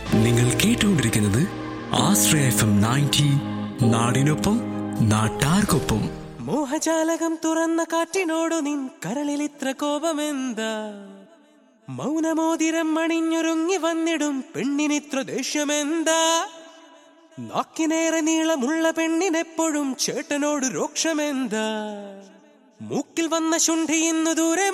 നിങ്ങൾ കേട്ടുകൊണ്ടിരിക്കുന്നത് ആശ്രയ FM 90 നാടിനൊപ്പം നാട്ടാർക്കൊപ്പം. മോഹജാലകം തുറന്ന കാറ്റിനോടു നിൻ കരളിൽ ഇത്ര കോപമെന്താ? മൗനമോതിരം അണിഞ്ഞൊരുങ്ങി വന്നിടും പെണ്ണിനിത്ര ദേഷ്യമെന്താ? നാക്കിനേറെ നീളമുള്ള പെണ്ണിനെപ്പോഴും ചേട്ടനോട് രോക്ഷമെന്താ? മൂക്കിൽ വന്ന ശുണ്ഠി ഇന്നു ദൂരെ